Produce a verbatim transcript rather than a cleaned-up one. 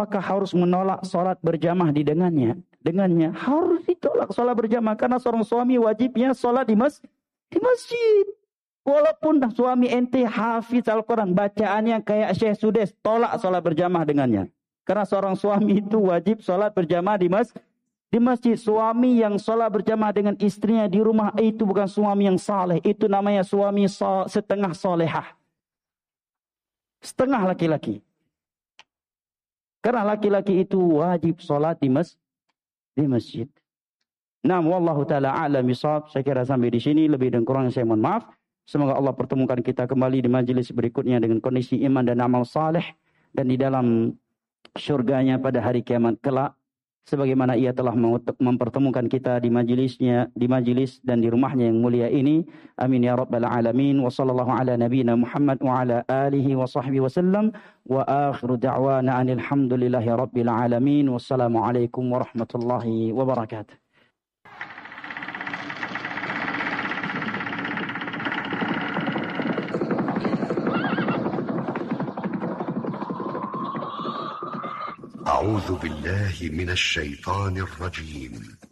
apakah harus menolak solat berjamaah di dengannya? Dengannya harus ditolak solat berjamaah karena seorang suami wajibnya solat di mas di masjid. Walaupun suami ente hafiz Al-Quran, bacaannya kayak Syekh Sudes, tolak solat berjamaah dengannya. Karena seorang suami itu wajib solat berjamaah di mas di masjid. Suami yang solat berjamaah dengan istrinya di rumah itu bukan suami yang saleh, itu namanya suami so, setengah solehah, setengah laki-laki. Karena laki-laki itu wajib solat di mas di masjid. Nah, wallahu taala a'lam bishawab. Saya kira sampai di sini, lebih dan kurang saya mohon maaf. Semoga Allah pertemukan kita kembali di majelis berikutnya dengan kondisi iman dan amal saleh dan di dalam syurganya pada hari kiamat kelak, sebagaimana ia telah mempertemukan kita di majelisnya, di majelis dan di rumahnya yang mulia ini. Amin ya rabbal alamin. Wa sallallahu ala nabiyyina Muhammad wa ala alihi wa sahbihi wasallam. Wa akhiru da'wana anil hamdulillahi rabbil alamin. Wassalamu alaikum warahmatullahi wabarakatuh. أعوذ بالله من الشيطان الرجيم